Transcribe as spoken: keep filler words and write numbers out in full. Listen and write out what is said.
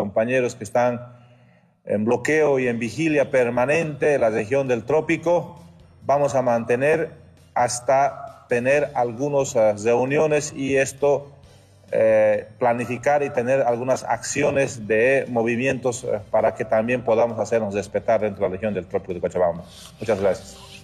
compañeros que están en bloqueo y en vigilia permanente en la región del trópico. Vamos a mantener hasta tener algunas uh, reuniones y esto eh, planificar y tener algunas acciones de movimientos uh, para que también podamos hacernos respetar dentro de la región del trópico de Cochabamba. Muchas gracias.